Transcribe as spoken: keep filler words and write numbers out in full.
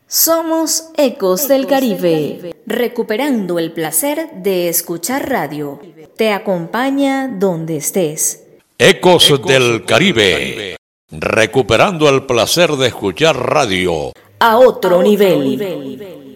Somos Ecos del Caribe, recuperando el placer de escuchar radio. Te acompaña donde estés. Ecos del Caribe, recuperando el placer de escuchar radio. A otro nivel.